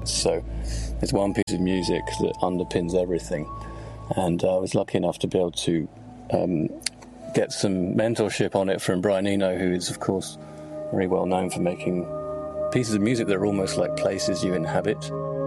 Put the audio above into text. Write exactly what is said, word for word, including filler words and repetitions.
habits. So there's one piece of music that underpins everything. And uh, I was lucky enough to be able to um, get some mentorship on it from Brian Eno, who is, of course, very well known for making pieces of music that are almost like places you inhabit.